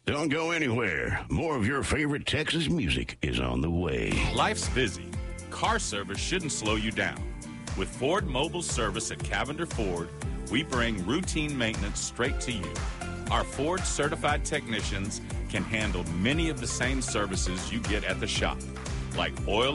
Don't go anywhere. More of your favorite Texas music is on the way. Life's busy. Car service shouldn't slow you down. With Ford Mobile Service at Cavender Ford, we bring routine maintenance straight to you. Our Ford certified technicians can handle many of the same services you get at the shop, like oil